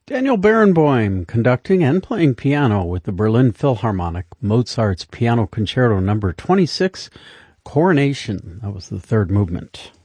Daniel Barenboim conducting and playing piano with the Berlin Philharmonic, Mozart's Piano Concerto No. 26, Coronation. That was the third movement.